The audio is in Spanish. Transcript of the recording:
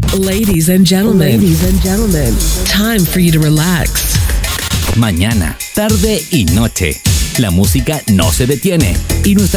Ladies and gentlemen, time for you to relax. Mañana, tarde y noche, la música no se detiene y nuestra